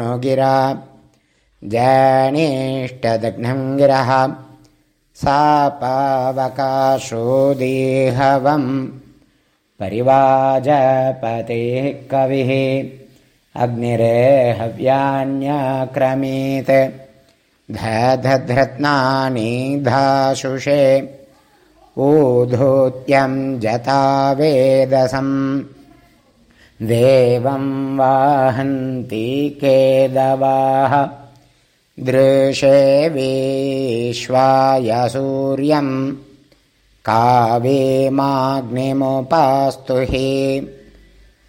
गिरा जनिष्टदग्नं गिरः सापावकाशो देहवं परिवाजपतेः कविः अग्निरेहव्यान्यक्रमीत् दधध्रत्नानि धाशुषे ऊधूत्यं जतावेदसं देवं वाहन्ति केदवाः दृशे विश्वाय सूर्यं कावेमाग्निमुपास्तु हि